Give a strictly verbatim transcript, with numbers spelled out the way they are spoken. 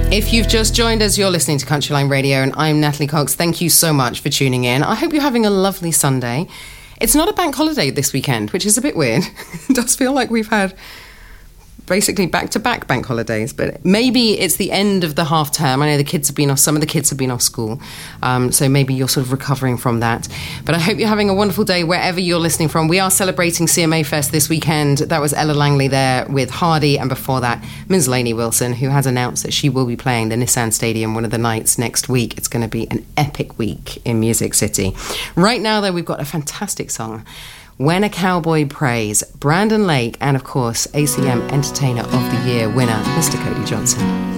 If you've just joined us, you're listening to Countryline Radio, and I'm Natalie Cox. Thank you so much for tuning in. I hope you're having a lovely Sunday. It's not a bank holiday this weekend, which is a bit weird. It does feel like we've had basically back-to-back bank holidays, but maybe it's the end of the half term. I know the kids have been off, some of the kids have been off school, um, so maybe you're sort of recovering from that. But I hope you're having a wonderful day wherever you're listening from. We are celebrating C M A Fest this weekend. That was Ella Langley there with Hardy, and before that, Miz Lainey Wilson, who has announced that she will be playing the Nissan Stadium one of the nights next week. It's going to be an epic week in Music City. Right now, though, we've got a fantastic song, When a Cowboy Prays, Brandon Lake, and of course A C M Entertainer of the Year winner, Mister Cody Johnson.